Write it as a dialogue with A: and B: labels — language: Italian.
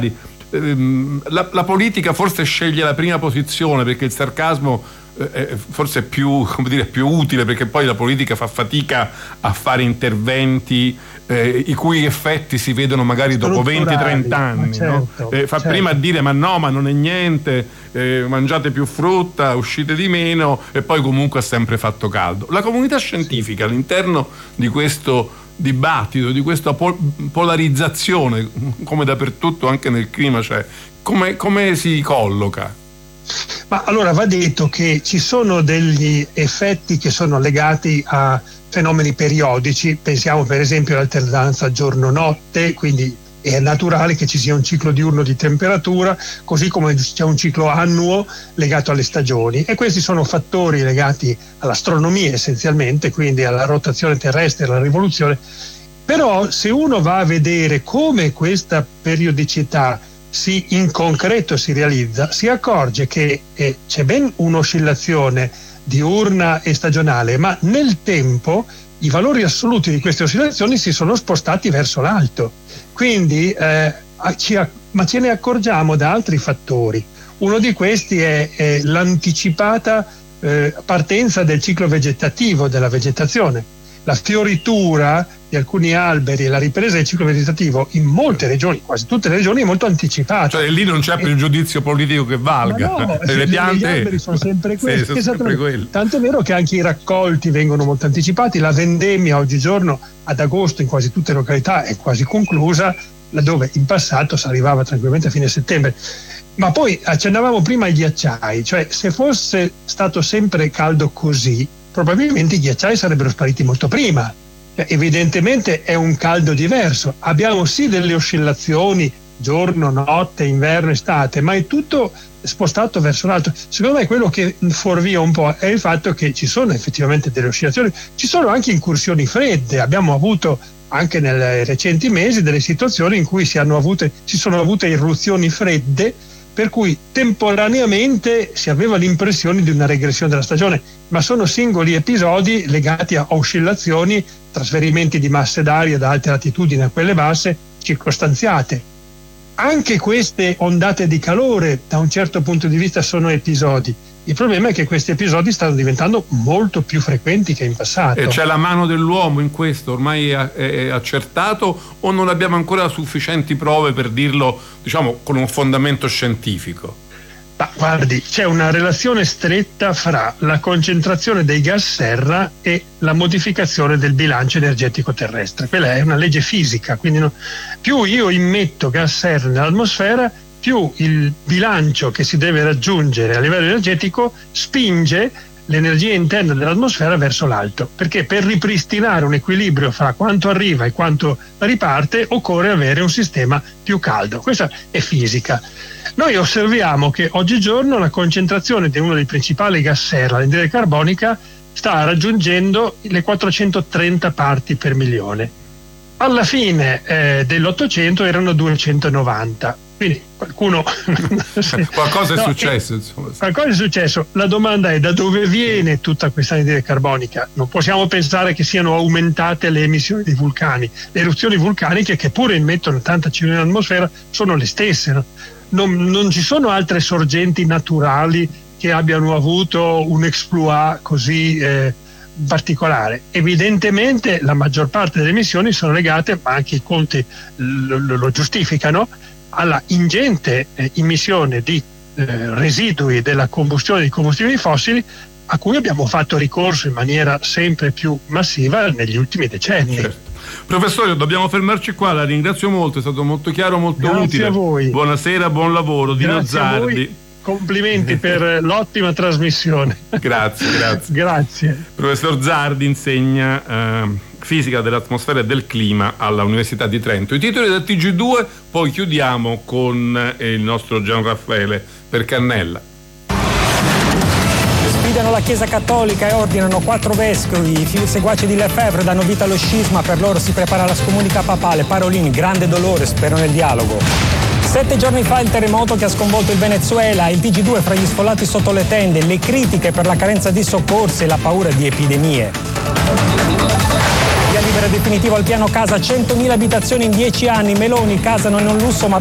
A: La politica forse sceglie la prima posizione perché il sarcasmo forse è più, come dire, più utile, perché poi la politica fa fatica a fare interventi i cui effetti si vedono magari dopo 20-30 anni,
B: certo,
A: no? Fa
B: certo.
A: prima a dire ma non è niente, mangiate più frutta, uscite di meno, e poi comunque ha sempre fatto caldo. La comunità scientifica all'interno di questo dibattito, di questa polarizzazione, come dappertutto anche nel clima, cioè come si colloca?
B: Ma allora va detto che ci sono degli effetti che sono legati a fenomeni periodici, pensiamo per esempio all'alternanza giorno-notte, quindi è naturale che ci sia un ciclo diurno di temperatura, così come c'è un ciclo annuo legato alle stagioni, e questi sono fattori legati all'astronomia essenzialmente, quindi alla rotazione terrestre, alla rivoluzione. Però se uno va a vedere come questa periodicità in concreto si realizza, si accorge che c'è ben un'oscillazione diurna e stagionale, ma nel tempo i valori assoluti di queste oscillazioni si sono spostati verso l'alto. Quindi ma ce ne accorgiamo da altri fattori. Uno di questi è l'anticipata partenza del ciclo vegetativo, della vegetazione. La fioritura di alcuni alberi e la ripresa del ciclo vegetativo in molte regioni, quasi tutte le regioni, è molto anticipata.
A: Cioè lì non c'è più il giudizio politico che valga.
B: No,
A: le piante,
B: gli alberi sono sempre quelli.
A: Sì, sono sempre quelli.
B: Tanto è vero che anche i raccolti vengono molto anticipati. La vendemmia oggigiorno ad agosto in quasi tutte le località è quasi conclusa, laddove in passato si arrivava tranquillamente a fine settembre. Ma poi accennavamo prima ai ghiacciai, cioè se fosse stato sempre caldo così, probabilmente i ghiacciai sarebbero spariti molto prima. Evidentemente è un caldo diverso. Abbiamo sì delle oscillazioni giorno, notte, inverno, estate, ma è tutto spostato verso l'alto. Secondo me quello che fuorvia un po' è il fatto che ci sono effettivamente delle oscillazioni, ci sono anche incursioni fredde. Abbiamo avuto anche nei recenti mesi delle situazioni in cui si sono avute irruzioni fredde, per cui temporaneamente si aveva l'impressione di una regressione della stagione, ma sono singoli episodi legati a oscillazioni, trasferimenti di masse d'aria da alte latitudini a quelle basse, circostanziate. Anche queste ondate di calore, da un certo punto di vista, sono episodi. Il problema è che questi episodi stanno diventando molto più frequenti che in passato.
A: E c'è la mano dell'uomo in questo, ormai è accertato, o non abbiamo ancora sufficienti prove per dirlo, diciamo, con un fondamento scientifico?
B: Ma guardi, c'è una relazione stretta fra la concentrazione dei gas serra e la modificazione del bilancio energetico terrestre. Quella è una legge fisica, quindi più io immetto gas serra nell'atmosfera, più il bilancio che si deve raggiungere a livello energetico spinge l'energia interna dell'atmosfera verso l'alto, perché per ripristinare un equilibrio fra quanto arriva e quanto riparte occorre avere un sistema più caldo. Questa è fisica. Noi osserviamo che oggigiorno la concentrazione di uno dei principali gas serra, l'anidride carbonica, sta raggiungendo le 430 parti per milione. Alla fine dell'Ottocento erano 290. Quindi qualcuno
A: qualcosa è successo, insomma.
B: Qualcosa è successo. La domanda è: da dove viene tutta questa anidride carbonica? Non possiamo pensare che siano aumentate le emissioni dei vulcani. Le eruzioni vulcaniche, che pure emettono tanta CO2 nell'atmosfera, sono le stesse, no? Non ci sono altre sorgenti naturali che abbiano avuto un exploit così particolare. Evidentemente la maggior parte delle emissioni sono legate, ma anche i conti lo giustificano, alla ingente emissione di residui della combustione di combustibili fossili, a cui abbiamo fatto ricorso in maniera sempre più massiva negli ultimi decenni.
A: Certo. Professore, dobbiamo fermarci qua, la ringrazio molto, è stato molto chiaro, molto
B: Grazie
A: utile.
B: A voi.
A: Buonasera, buon lavoro. Dino Zardi.
B: Complimenti per l'ottima trasmissione.
A: Grazie. Professor Zardi insegna fisica dell'atmosfera e del clima alla Università di Trento. I titoli del TG2, poi chiudiamo con il nostro Gian Raffaele per Cannella.
C: Sfidano la Chiesa Cattolica e ordinano 4 vescovi. I seguaci di Lefebvre danno vita allo scisma, per loro si prepara la scomunica papale. Parolin, grande dolore, spero nel dialogo. 7 giorni fa il terremoto che ha sconvolto il Venezuela, il TG2 fra gli sfollati sotto le tende, le critiche per la carenza di soccorsi e la paura di epidemie. Via libera definitiva al piano casa, 100.000 abitazioni in 10 anni, Meloni, casa non è un lusso ma